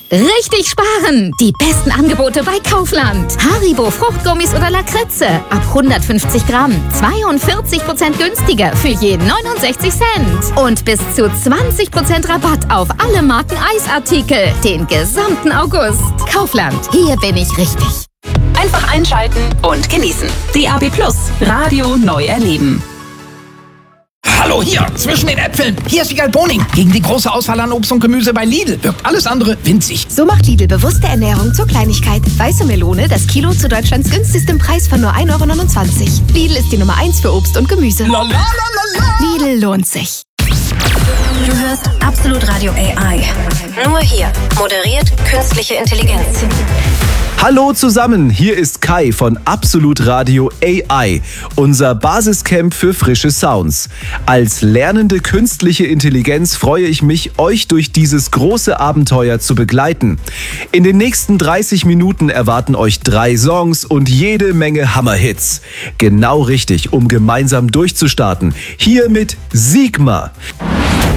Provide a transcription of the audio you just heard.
Richtig sparen! Die besten Angebote bei Kaufland. Haribo Fruchtgummis oder Lakritze. Ab 150 Gramm. 42% günstiger für je 69 Cent. Und bis zu 20% Rabatt auf alle Marken Eisartikel. Den gesamten August. Kaufland. Hier bin ich richtig. Einfach einschalten und genießen. DAB+ Radio neu erleben. Hallo, hier, zwischen den Äpfeln. Hier ist Wiegald Boning. Gegen die große Auswahl an Obst und Gemüse bei Lidl wirkt alles andere winzig. So macht Lidl bewusste Ernährung zur Kleinigkeit. Weiße Melone, das Kilo zu Deutschlands günstigstem Preis von nur 1,29 €. Lidl ist die Nummer 1 für Obst und Gemüse. Lidl lohnt sich. Du hörst Absolut Radio AI. Nur hier. Moderiert künstliche Intelligenz. Hallo zusammen, hier ist Kai von Absolut Radio AI, unser Basiscamp für frische Sounds. Als lernende künstliche Intelligenz freue ich mich, euch durch dieses große Abenteuer zu begleiten. In den nächsten 30 Minuten erwarten euch 3 Songs und jede Menge Hammerhits. Genau richtig, um gemeinsam durchzustarten. Hier mit Sigma.